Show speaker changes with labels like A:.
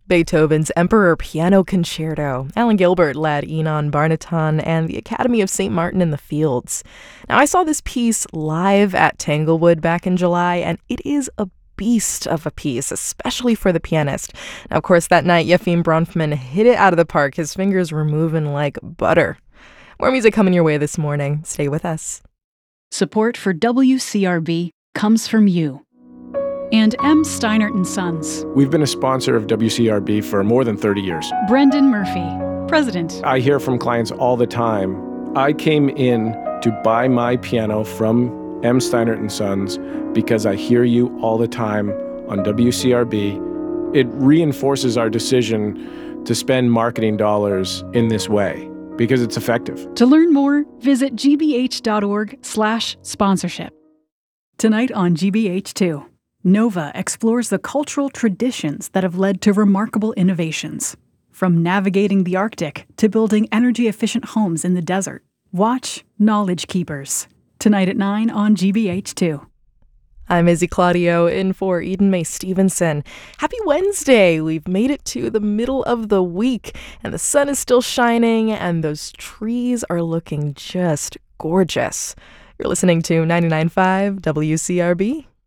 A: Beethoven's Emperor Piano Concerto. Alan Gilbert led Enon Barnaton and the Academy of St. Martin in the Fields. Now, I saw this piece live at Tanglewood back in July, and it is a beast of a piece, especially for the pianist. Now, of course, that night, Yefim Bronfman hit it out of the park. His fingers were moving like butter. More music coming your way this morning. Stay with us.
B: Support for WCRB comes from you and M. Steinert & Sons.
C: We've been a sponsor of WCRB for more than 30 years.
B: Brendan Murphy, President.
C: I hear from clients all the time, I came in to buy my piano from M. Steinert & Sons because I hear you all the time on WCRB. It reinforces our decision to spend marketing dollars in this way because it's effective.
B: To learn more, visit gbh.org/sponsorship. Tonight on GBH2. Nova explores the cultural traditions that have led to remarkable innovations. From navigating the Arctic to building energy-efficient homes in the desert. Watch Knowledge Keepers. Tonight at 9 on GBH2.
A: I'm Izzy Claudio in for Eden Mae Stevenson. Happy Wednesday! We've made it to the middle of the week, and the sun is still shining, and those trees are looking just gorgeous. You're listening to 99.5 WCRB.